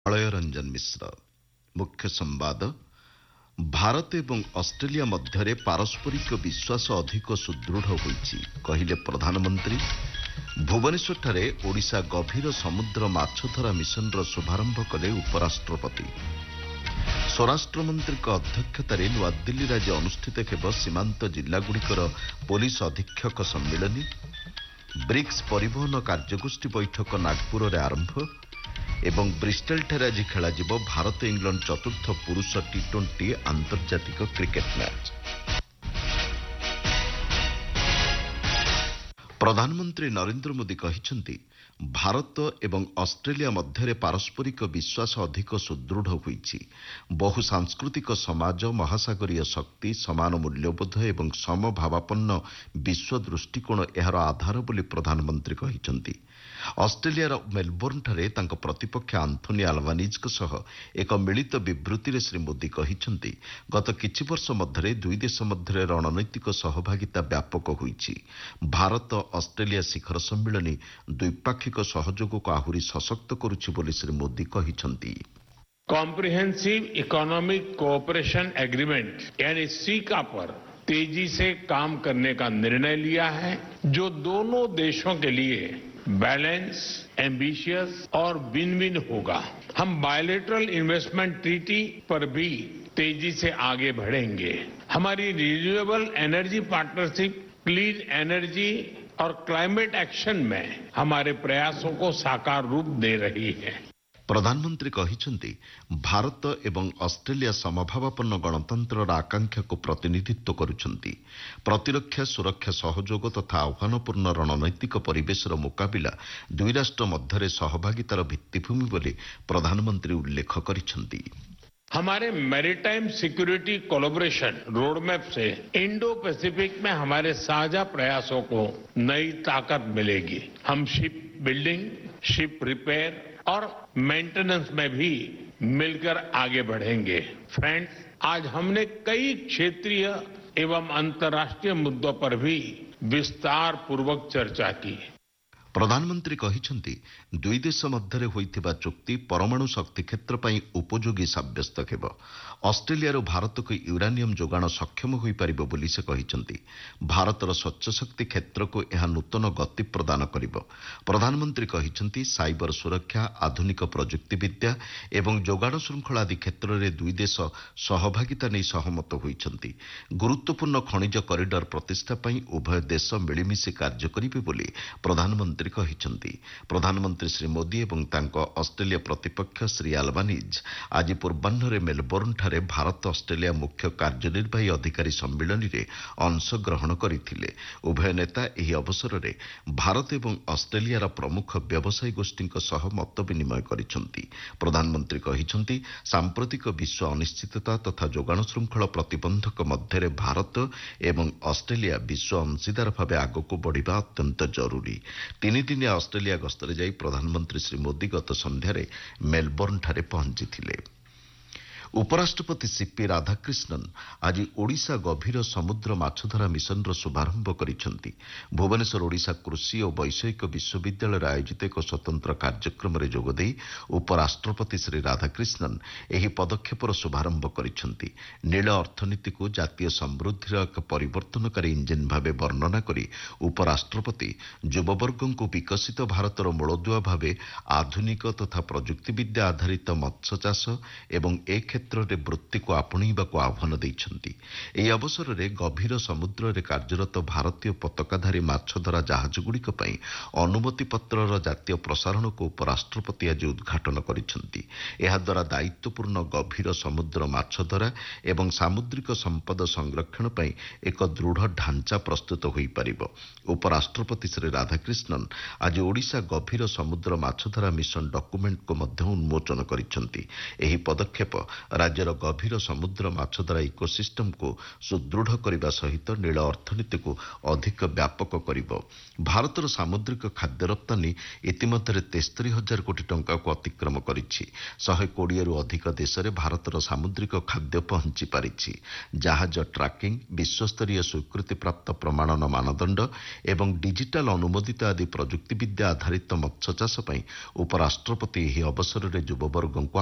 Malay Ranjan मिश्र। मुख्य संवाद। भारत एवं ऑस्ट्रेलिया मध्य पारस्परिक विश्वास अधिक सुदृढ़ होइछि कहिले प्रधानमंत्री। भुवनेश्वर ओडिशा गभीर समुद्र माछधरा मिशन शुभारंभ कले उपराष्ट्रपति। स्वराष्ट्र मंत्री अध्यक्षतार नुआदिल्ली आज अनुष्ठित हेब सीमांत जिलागुड़िकर पुलिस अधीक्षक सम्मिलनी। ब्रिक्स परिवहन कार्यगोष्ठी बैठक नागपुर में आरंभ एवं ब्रिस्टलଠାରେ ଆଜି ଖେଳାଯିବ ଭାରତ ଇଂଲଣ୍ଡ ଚତୁର୍ଥ ପୁରୁଷ ଟି20 ଆନ୍ତର୍ଜାତିକ କ୍ରିକେଟ ମ୍ୟାଚ୍। ପ୍ରଧାନମନ୍ତ୍ରୀ ନରେନ୍ଦ୍ର ମୋଦି କହିଛନ୍ତି ଭାରତ ଏବଂ ଅଷ୍ଟ୍ରେଲିଆ ମଧ୍ୟରେ ପାରସ୍ପରିକ ବିଶ୍ୱାସ ଅଧିକ ସୁଦୃଢ଼ ହୋଇଛି। ବହୁ ସାଂସ୍କୃତିକ ସମାଜ, ମହାସାଗରୀୟ ଶକ୍ତି, ସମାନ ମୂଲ୍ୟବୋଧ ଏବଂ ସମଭାବାପନ୍ନ ବିଶ୍ୱ ଦୃଷ୍ଟିକୋଣ ଏହାର ଆଧାର ବୋଲି ପ୍ରଧାନମନ୍ତ୍ରୀ କହିଛନ୍ତି। ଅଷ୍ଟ୍ରେଲିଆର ମେଲବୋର୍ଣ୍ଣଠାରେ ତାଙ୍କ ପ୍ରତିପକ୍ଷ ଆନ୍ଥୋନି ଆଲବାନିଜ୍ଙ୍କ ସହ ଏକ ମିଳିତ ବିବୃତ୍ତିରେ ଶ୍ରୀ ମୋଦି କହିଛନ୍ତି ଗତ କିଛି ବର୍ଷ ମଧ୍ୟରେ ଦୁଇ ଦେଶ ମଧ୍ୟରେ ରଣନୈତିକ ସହଭାଗିତା ବ୍ୟାପକ ହୋଇଛି। ଭାରତ ଅଷ୍ଟ୍ରେଲିଆ ଶିଖର ସମ୍ମିଳନୀ ଦ୍ୱିପାକ୍ଷିକ ସହଯୋଗକୁ ଆହୁରି ସଶକ୍ତ କରୁଛି ବୋଲି ଶ୍ରୀ ମୋଦି କହିଛନ୍ତି। कॉम्प्रिहेंसिव इकोनॉमिक कोऑपरेशन एग्रीमेंट यानी सीका पर तेजी से काम करने का निर्णय लिया है, जो दोनों देशों के लिए बैलेंस, एम्बिशियस और विन विन होगा। हम बायलैटरल इन्वेस्टमेंट ट्रीटी पर भी तेजी से आगे बढ़ेंगे। हमारी renewable energy partnership clean energy और क्लाइमेट एक्शन में हमारे प्रयासों को साकार रूप दे रही है। प्रधानमंत्री କହିଛନ୍ତି ଭାରତ ଏବଂ ଅଷ୍ଟ୍ରେଲିଆ ସମଭାବାପନ୍ନ ଗଣତନ୍ତ୍ରର ଆକାଂକ୍ଷାକୁ ପ୍ରତିନିଧିତ୍ୱ କରୁଛନ୍ତି। ପ୍ରତିରକ୍ଷା ସୁରକ୍ଷା ସହଯୋଗ ତଥା ଆହ୍ୱାନପୂର୍ଣ୍ଣ ରଣନୈତିକ ପରିବେଶର ମୁକାବିଲା ଦୁଇ ରାଷ୍ଟ୍ର ମଧ୍ୟରେ ସହଭାଗିତାର ଭିତ୍ତିଭୂମି ବୋଲି ପ୍ରଧାନମନ୍ତ୍ରୀ ଉଲ୍ଲେଖ କରିଛନ୍ତି। हमारे मैरीटाइम सिक्योरिटी कोलैबोरेशन रोडमैप से इंडो पैसिफिक में हमारे साझा प्रयासों को नई ताकत मिलेगी। हम शिप बिल्डिंग, शिप रिपेयर और मेंटेनेंस में भी मिलकर आगे बढ़ेंगे। फ्रेंड्स, आज हमने कई क्षेत्रीय एवं अंतर्राष्ट्रीय मुद्दों पर भी विस्तार पूर्वक चर्चा की। प्रधानमंत्री କହିଛନ୍ତି ଦୁଇ ଦେଶ ମଧ୍ୟରେ ହୋଇଥିବା ଚୁକ୍ତି ପରମାଣୁ ଶକ୍ତି କ୍ଷେତ୍ର ପାଇଁ ଉପଯୋଗୀ ସାବ୍ୟସ୍ତ ହେବ। ଅଷ୍ଟ୍ରେଲିଆରୁ ଭାରତକୁ ୟୁରାନିୟମ୍ ଯୋଗାଣ ସକ୍ଷମ ହୋଇପାରିବ ବୋଲି ସେ କହିଛନ୍ତି। ଭାରତର ସ୍ୱଚ୍ଛ ଶକ୍ତି କ୍ଷେତ୍ରକୁ ଏହା ନୂତନ ଗତି ପ୍ରଦାନ କରିବ। ପ୍ରଧାନମନ୍ତ୍ରୀ କହିଛନ୍ତି ସାଇବର ସୁରକ୍ଷା, ଆଧୁନିକ ପ୍ରଯୁକ୍ତିବିଦ୍ୟା ଏବଂ ଯୋଗାଣ ଶୃଙ୍ଖଳ ଆଦି କ୍ଷେତ୍ରରେ ଦୁଇ ଦେଶ ସହଭାଗିତା ନେଇ ସହମତ ହୋଇଛନ୍ତି। ଗୁରୁତ୍ୱପୂର୍ଣ୍ଣ ଖଣିଜ କରିଡର ପ୍ରତିଷ୍ଠା ପାଇଁ ଉଭୟ ଦେଶ ମିଳିମିଶି କାର୍ଯ୍ୟ କରିବେ ବୋଲି ପ୍ରଧାନମନ୍ତ୍ରୀ କହିଛନ୍ତି। ପ୍ରଧାନମନ୍ତ୍ରୀ ଶ୍ରୀ ମୋଦି ଏବଂ ତାଙ୍କ ଅଷ୍ଟ୍ରେଲିଆ ପ୍ରତିପକ୍ଷ ଶ୍ରୀ ଆଲବାନିଜ୍ ଆଜି ପୂର୍ବାହ୍ନରେ ମେଲବୋର୍ଣ୍ଣଠାରେ ଭାରତ ଅଷ୍ଟ୍ରେଲିଆ ମୁଖ୍ୟ କାର୍ଯ୍ୟନିର୍ବାହୀ ଅଧିକାରୀ ସମ୍ମିଳନୀରେ ଅଂଶଗ୍ରହଣ କରିଥିଲେ। ଉଭୟ ନେତା ଏହି ଅବସରରେ ଭାରତ ଏବଂ ଅଷ୍ଟ୍ରେଲିଆର ପ୍ରମୁଖ ବ୍ୟବସାୟୀ ଗୋଷ୍ଠୀଙ୍କ ସହ ମତ ବିନିମୟ କରିଛନ୍ତି। ପ୍ରଧାନମନ୍ତ୍ରୀ କହିଛନ୍ତି ସାମ୍ପ୍ରତିକ ବିଶ୍ୱ ଅନିଶ୍ଚିତତା ତଥା ଯୋଗାଣ ଶୃଙ୍ଖଳ ପ୍ରତିବନ୍ଧକ ମଧ୍ୟରେ ଭାରତ ଏବଂ ଅଷ୍ଟ୍ରେଲିଆ ବିଶ୍ୱ ଅଂଶୀଦାର ଭାବେ ଆଗକୁ ବଢ଼ିବା ଅତ୍ୟନ୍ତ ଜରୁରୀ। ତିନିଦିନିଆ ଅଷ୍ଟ୍ରେଲିଆ ଗସ୍ତରେ ଯାଇ ପ୍ରଧାନମନ୍ତ୍ରୀ ଶ୍ରୀ ମୋଦି ଗତ ସନ୍ଧ୍ୟାରେ ମେଲବୋର୍ଣ୍ଣଠାରେ ପହଞ୍ଚିଥିଲେ। ଉପରାଷ୍ଟ୍ରପତି ସିପି ରାଧାକ୍ରିଷ୍ଣନ୍ ଆଜି ଓଡ଼ିଶା ଗଭୀର ସମୁଦ୍ର ମାଛଧରା ମିଶନର ଶୁଭାରମ୍ଭ କରିଛନ୍ତି। ଭୁବନେଶ୍ୱର ଓଡ଼ିଶା କୃଷି ଓ ବୈଷୟିକ ବିଶ୍ୱବିଦ୍ୟାଳୟରେ ଆୟୋଜିତ ଏକ ସ୍ୱତନ୍ତ୍ର କାର୍ଯ୍ୟକ୍ରମରେ ଯୋଗଦେଇ ଉପରାଷ୍ଟ୍ରପତି ଶ୍ରୀ ରାଧାକ୍ରିଷ୍ଣନ୍ ଏହି ପଦକ୍ଷେପର ଶୁଭାରମ୍ଭ କରିଛନ୍ତି। ନୀଳ ଅର୍ଥନୀତିକୁ ଜାତୀୟ ସମୃଦ୍ଧିର ଏକ ପରିବର୍ତ୍ତନକାରୀ ଇଞ୍ଜିନ୍ ଭାବେ ବର୍ଣ୍ଣନା କରି ଉପରାଷ୍ଟ୍ରପତି ଯୁବବର୍ଗଙ୍କୁ ବିକଶିତ ଭାରତର ମୂଳଦୁଆ ଭାବେ ଆଧୁନିକ ତଥା ପ୍ରଯୁକ୍ତିବିଦ୍ୟା ଆଧାରିତ ମତ୍ସ୍ୟ ଚାଷ ଏବଂ ଏ କ୍ଷେତ୍ରରେ ବୃତ୍ତିକୁ ଆପଣେଇବାକୁ ଆହ୍ୱାନ ଦେଇଛନ୍ତି। ଏହି ଅବସରରେ ଗଭୀର ସମୁଦ୍ରରେ କାର୍ଯ୍ୟରତ ଭାରତୀୟ ପତାକାଧାରୀ ମାଛଧରା ଜାହାଜଗୁଡ଼ିକ ପାଇଁ ଅନୁମତି ପତ୍ରର ଜାତୀୟ ପ୍ରସାରଣକୁ ଉପରାଷ୍ଟ୍ରପତି ଆଜି ଉଦ୍ଘାଟନ କରିଛନ୍ତି। ଏହାଦ୍ୱାରା ଦାୟିତ୍ୱପୂର୍ଣ୍ଣ ଗଭୀର ସମୁଦ୍ର ମାଛଧରା ଏବଂ ସାମୁଦ୍ରିକ ସମ୍ପଦ ସଂରକ୍ଷଣ ପାଇଁ ଏକ ଦୃଢ଼ ଢାଞ୍ଚା ପ୍ରସ୍ତୁତ ହୋଇପାରିବ। ଉପରାଷ୍ଟ୍ରପତି ଶ୍ରୀ ରାଧାକ୍ରିଷ୍ଣନ୍ ଆଜି ଓଡ଼ିଶା ଗଭୀର ସମୁଦ୍ର ମାଛଧରା ମିଶନ ଡକୁମେଣ୍ଟକୁ ମଧ୍ୟ ଉନ୍ମୋଚନ କରିଛନ୍ତି। ଏହି ପଦକ୍ଷେପ ରାଜ୍ୟର ଗଭୀର ସମୁଦ୍ର ମାଛଧରା ଇକୋସିଷ୍ଟମକୁ ସୁଦୃଢ଼ କରିବା ସହିତ ନୀଳ ଅର୍ଥନୀତିକୁ ଅଧିକ ବ୍ୟାପକ କରିବ। ଭାରତର ସାମୁଦ୍ରିକ ଖାଦ୍ୟ ରପ୍ତାନୀ ଇତିମଧ୍ୟରେ 73,000 କୋଟି ଟଙ୍କାକୁ ଅତିକ୍ରମ କରିଛି। 120ରୁ ଅଧିକ ଦେଶରେ ଭାରତର ସାମୁଦ୍ରିକ ଖାଦ୍ୟ ପହଞ୍ଚି ପାରିଛି। ଜାହାଜ ଟ୍ରାକିଂ, ବିଶ୍ୱସ୍ତରୀୟ ସ୍ୱୀକୃତିପ୍ରାପ୍ତ ପ୍ରମାଣନ ମାନଦଣ୍ଡ ଏବଂ ଡିଜିଟାଲ ଅନୁମୋଦିତ ଆଦି ପ୍ରଯୁକ୍ତିବିଦ୍ୟା ଆଧାରିତ ମତ୍ସ୍ୟ ଚାଷ ପାଇଁ ଉପରାଷ୍ଟ୍ରପତି ଏହି ଅବସରରେ ଯୁବବର୍ଗଙ୍କୁ